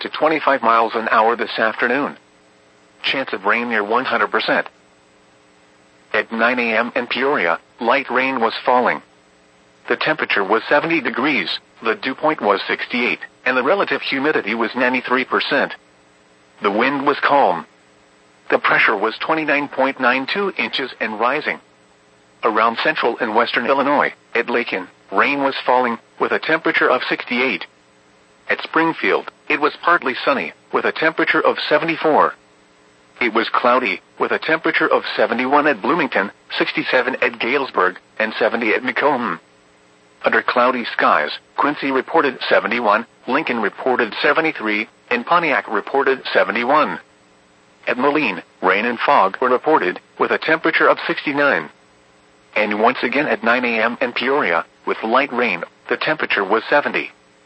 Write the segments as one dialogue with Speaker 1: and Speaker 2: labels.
Speaker 1: to 25 miles an hour this afternoon. Chance of rain near 100%. At 9 a.m. in Peoria, light rain was falling. The temperature was 70 degrees, the dew point was 68, and the relative humidity was 93%. The wind was calm. The pressure was 29.92 inches and rising. Around central and western Illinois, at Lakin, rain was falling, with a temperature of 68. At Springfield, it was partly sunny, with a temperature of 74. It was cloudy, with a temperature of 71 at Bloomington, 67 at Galesburg, and 70 at Macomb. Under cloudy skies, Quincy reported 71, Lincoln reported 73, and Pontiac reported 71. At Moline, rain and fog were reported, with a temperature of 69. And once again at 9 a.m. in Peoria, with light rain, the temperature was 70.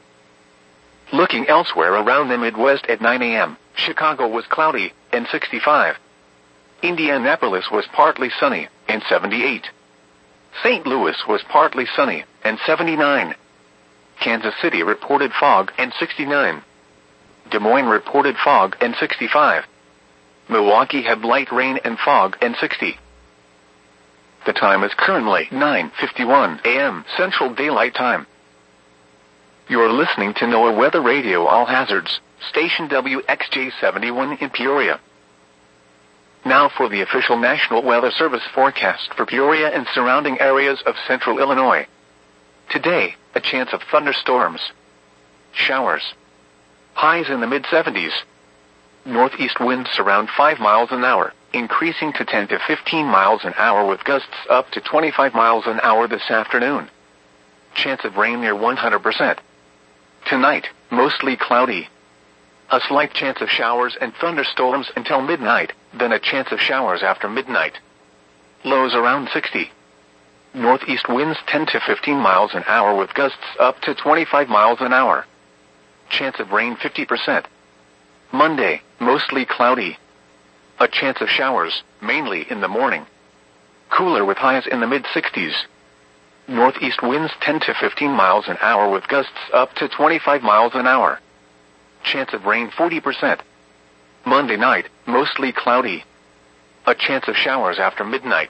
Speaker 1: Looking elsewhere around the Midwest at 9 a.m., Chicago was cloudy, and 65. Indianapolis was partly sunny, and 78. St. Louis was partly sunny, and 79. Kansas City reported fog, and 69. Des Moines reported fog, and 65. Milwaukee had light rain and fog, and 60. The time is currently 9:51 a.m. Central Daylight Time. You're listening to NOAA Weather Radio All Hazards, station WXJ71 in Peoria. Now for the official National Weather Service forecast for Peoria and surrounding areas of central Illinois. Today, a chance of thunderstorms. Showers. Highs in the mid-70s. Northeast winds around 5 miles an hour, increasing to 10 to 15 miles an hour with gusts up to 25 miles an hour this afternoon. Chance of rain near 100%. Tonight, mostly cloudy. A slight chance of showers and thunderstorms until midnight, then a chance of showers after midnight. Lows around 60. Northeast winds 10 to 15 miles an hour with gusts up to 25 miles an hour. Chance of rain 50%. Monday, mostly cloudy. A chance of showers, mainly in the morning. Cooler with highs in the mid-60s. Northeast winds 10 to 15 miles an hour with gusts up to 25 miles an hour. Chance of rain 40%. Monday night, mostly cloudy. A chance of showers after midnight.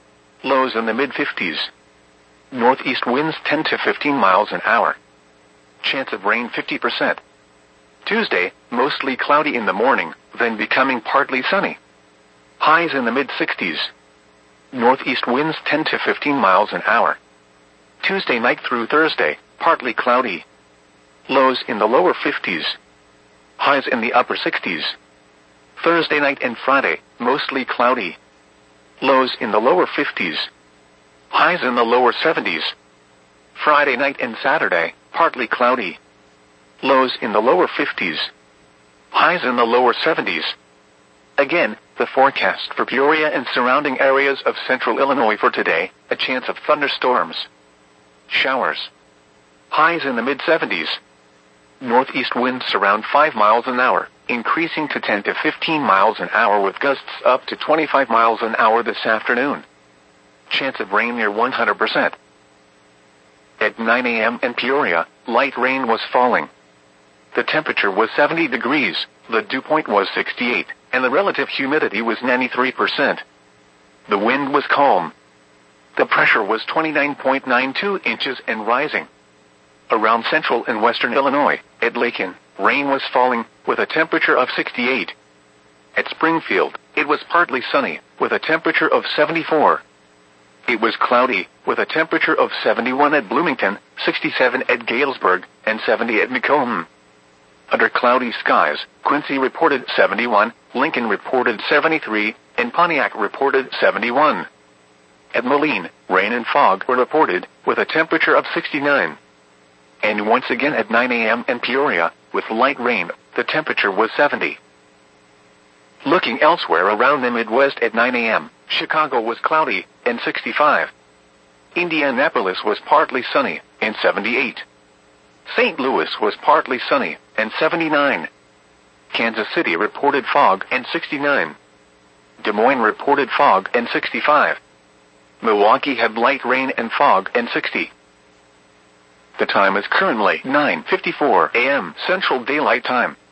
Speaker 1: Lows in the mid-50s. Northeast winds 10 to 15 miles an hour. Chance of rain 50%. Tuesday, mostly cloudy in the morning, then becoming partly sunny. Highs in the mid-60s. Northeast winds 10 to 15 miles an hour. Tuesday night through Thursday, partly cloudy. Lows in the lower 50s. Highs in the upper 60s. Thursday night and Friday, mostly cloudy. Lows in the lower 50s. Highs in the lower 70s. Friday night and Saturday, partly cloudy. Lows in the lower 50s. Highs in the lower 70s. Again, the forecast for Peoria and surrounding areas of central Illinois for today, a chance of thunderstorms. Showers. Highs in the mid-70s. Northeast winds around 5 miles an hour, increasing to 10 to 15 miles an hour with gusts up to 25 miles an hour this afternoon. Chance of rain near 100%. At 9 a.m. in Peoria, light rain was falling. The temperature was 70 degrees, the dew point was 68, and the relative humidity was 93%. The wind was calm. The pressure was 29.92 inches and rising. Around central and western Illinois, at Lakin, rain was falling, with a temperature of 68. At Springfield, it was partly sunny, with a temperature of 74. It was cloudy, with a temperature of 71 at Bloomington, 67 at Galesburg, and 70 at Macomb. Under cloudy skies, Quincy reported 71, Lincoln reported 73, and Pontiac reported 71. At Moline, rain and fog were reported, with a temperature of 69. And once again at 9 a.m. in Peoria, with light rain, the temperature was 70. Looking elsewhere around the Midwest at 9 a.m., Chicago was cloudy, and 65. Indianapolis was partly sunny, and 78. St. Louis was partly sunny, and 79. Kansas City reported fog, and 69. Des Moines reported fog, and 65. Milwaukee had light rain and fog, and 60. The time is currently 9:54 a.m. Central Daylight Time.